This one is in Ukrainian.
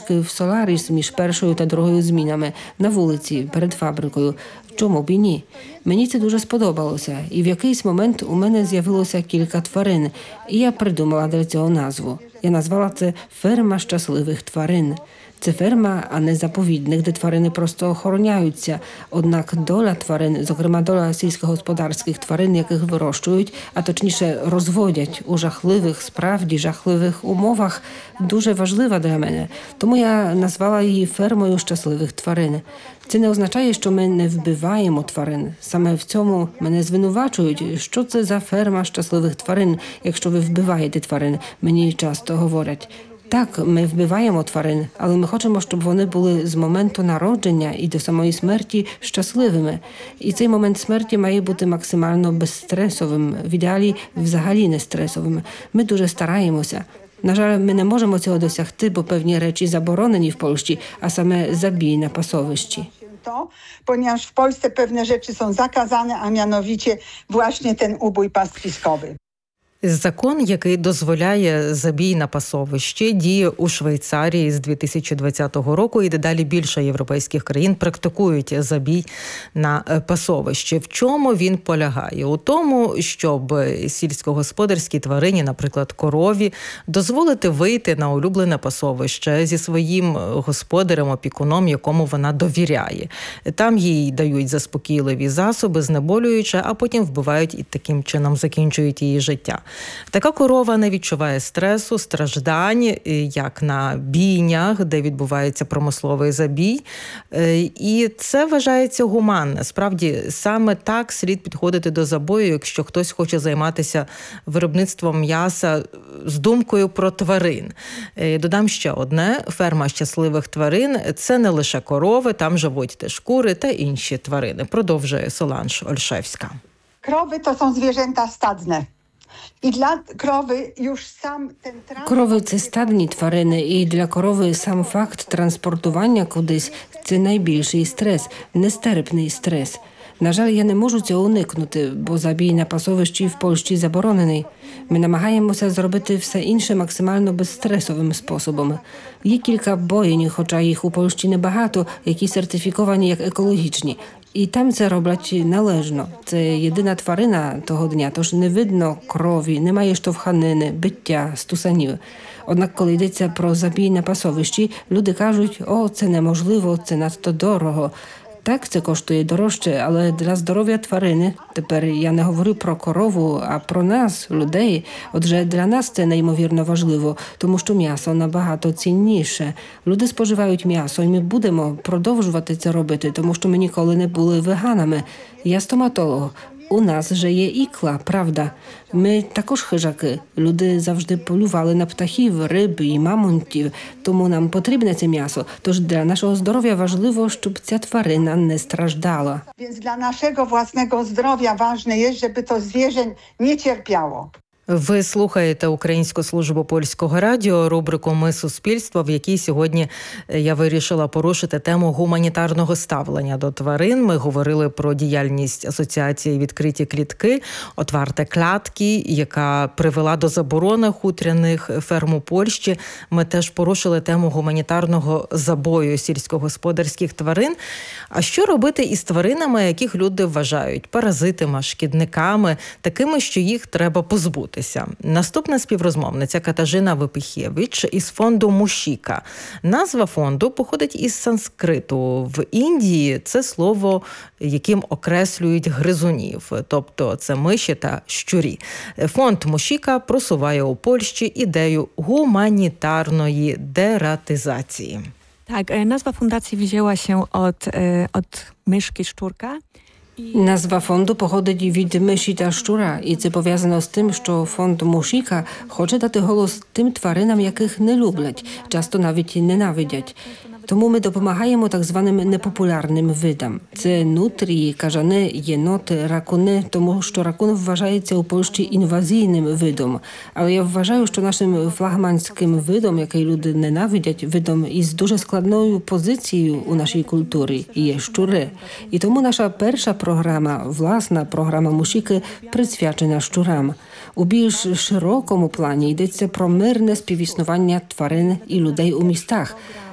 трішки в Соларіс між першою та другою змінами, на вулиці, перед фабрикою. Чому б і ні? Мені це дуже сподобалося, і в якийсь момент у мене з'явилося кілька тварин, і я придумала для цього назву. Я назвала це «Ферма щасливих тварин». Це ферма, а не заповідник, де тварини просто охороняються. Однак доля тварин, зокрема доля сільськогосподарських тварин, яких вирощують, а точніше розводять у жахливих, справді жахливих умовах, дуже важлива для мене. Тому я назвала її «Фермою щасливих тварин». Це не означає, що ми не вбиваємо тварин. Саме в цьому мене звинувачують. Що це за ферма щасливих тварин, якщо ви вбиваєте тварин? Мені часто говорять. Так, ми вбиваємо тварин, але ми хочемо, щоб вони були з моменту народження і до самої смерті щасливими. І цей момент смерті має бути максимально безстресовим, в ідеалі взагалі не стресовим. Ми дуже стараємося. На жаль, ми не можемо цього досягти, бо певні речі заборонені в Польщі, а саме забій на пасовищі. Ponieważ w Polsce pewne rzeczy są zakazane, a mianowicie właśnie ten ubój pastwiskowy. Закон, який дозволяє забій на пасовищі, діє у Швейцарії з 2020 року, і дедалі більше європейських країн практикують забій на пасовищі. В чому він полягає? У тому, щоб сільськогосподарській тварині, наприклад, корові, дозволити вийти на улюблене пасовище зі своїм господарем, опікуном, якому вона довіряє. Там їй дають заспокійливі засоби, знеболюючи, а потім вбивають і таким чином закінчують її життя. Така корова не відчуває стресу, страждань, як на бійнях, де відбувається промисловий забій. І це вважається гуманне. Справді, саме так слід підходити до забою, якщо хтось хоче займатися виробництвом м'яса з думкою про тварин. Додам ще одне. Ферма щасливих тварин – це не лише корови, там живуть теж кури та інші тварини. Продовжує Соланж Ольшевська. Krowy to są zwierzęta stadne. І для крови Корови – це стадні тварини, і для корови сам факт транспортування кудись – це найбільший стрес, нестерпний стрес. На жаль, я не можу цього уникнути, бо забій на пасовищі в Польщі заборонений. Ми намагаємося зробити все інше максимально безстресовим способом. Є кілька боїнь, хоча їх у Польщі небагато, які сертифіковані як екологічні. І там це роблять належно. Це єдина тварина того дня, тож не видно крові, немає штовханини, биття, стусанів. Однак, коли йдеться про забій на пасовищі, люди кажуть, о, це неможливо, це надто дорого. Так, це коштує дорожче, але для здоров'я тварини, тепер я не говорю про корову, а про нас, людей, отже, для нас це неймовірно важливо, тому що м'ясо набагато цінніше. Люди споживають м'ясо, і ми будемо продовжувати це робити, тому що ми ніколи не були веганами. Я стоматолог. У нас же є ікла, правда. Ми також хижаки. Люди завжди полювали на птахів, риб і мамонтів, тому нам потрібне це м'ясо. Тож для нашого здоров'я важливо, щоб ця тварина не страждала. Więc dla naszego własnego zdrowia ważne jest, żeby to zwierzę nie cierpiało. Ви слухаєте Українську службу польського радіо, рубрику «Ми суспільство», в якій сьогодні я вирішила порушити тему гуманітарного ставлення до тварин. Ми говорили про діяльність асоціації «Відкриті клітки», «Отварте клятки», яка привела до заборони хутряних ферм у Польщі. Ми теж порушили тему гуманітарного забою сільськогосподарських тварин. А що робити із тваринами, яких люди вважають паразитами, шкідниками, такими, що їх треба позбути? Наступна співрозмовниця Катажина Випихєвич із фонду «Мушіка». Назва фонду походить із санскриту. В Індії це слово, яким окреслюють гризунів, тобто це миші та щурі. Фонд «Мушіка» просуває у Польщі ідею гуманітарної дератизації. Tak, nazwa fundacji wzięła się od myszki szczurka. Назва фонду походить від миші та щура, і це пов'язано з тим, що фонд «Мушіка» хоче дати голос тим тваринам, яких не люблять, часто навіть ненавидять. Тому ми допомагаємо так званим непопулярним видам. Це нутрії, кажани, єноти, ракуни, тому що ракун вважається у Польщі інвазійним видом. Але я вважаю, що нашим флагманським видом, який люди ненавидять, видом із дуже складною позицією у нашій культурі, є щури. І тому наша перша програма, власна програма «Мушіки», присвячена щурам. У більш широкому плані йдеться про мирне співіснування тварин і людей у містах.